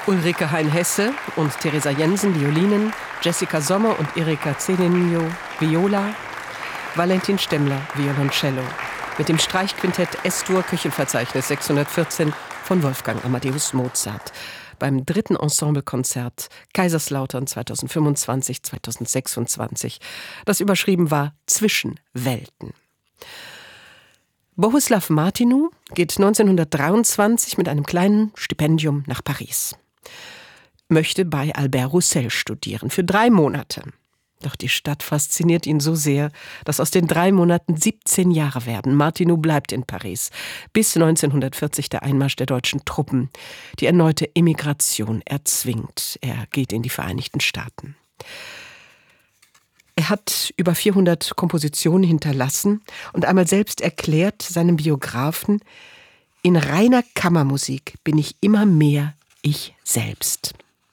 Ulrike Hein-Hesse und Theresa Jensen, Violinen, Jessica Sommer und Erika Zelenio, Viola, Valentin Stemmler, Violoncello. Mit dem Streichquintett S-Dur Köchelverzeichnis 614 von Wolfgang Amadeus Mozart. Beim 3. Ensemblekonzert Kaiserslautern 2025-2026, das überschrieben war Zwischen Welten. Bohuslav Martinu geht 1923 mit einem kleinen Stipendium nach Paris. Möchte bei Albert Roussel studieren, für 3 Monate. Doch die Stadt fasziniert ihn so sehr, dass aus den 3 Monaten 17 Jahre werden. Martinu bleibt in Paris, bis 1940 der Einmarsch der deutschen Truppen die erneute Emigration erzwingt. Er geht in die Vereinigten Staaten. Er hat über 400 Kompositionen hinterlassen und einmal selbst erklärt seinem Biografen: In reiner Kammermusik bin ich immer mehr ich selbst.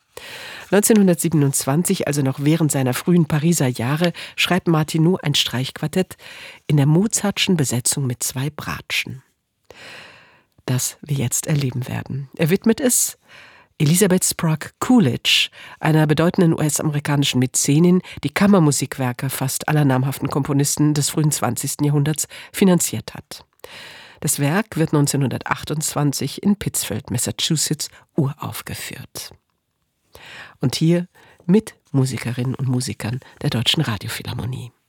1927, also noch während seiner frühen Pariser Jahre, schreibt Martinu ein Streichquartett in der Mozartschen Besetzung mit 2 Bratschen, das wir jetzt erleben werden. Er widmet es Elizabeth Sprague Coolidge, einer bedeutenden US-amerikanischen Mäzenin, die Kammermusikwerke fast aller namhaften Komponisten des frühen 20. Jahrhunderts finanziert hat. Das Werk wird 1928 in Pittsfield, Massachusetts, uraufgeführt. Und hier mit Musikerinnen und Musikern der Deutschen Radiophilharmonie.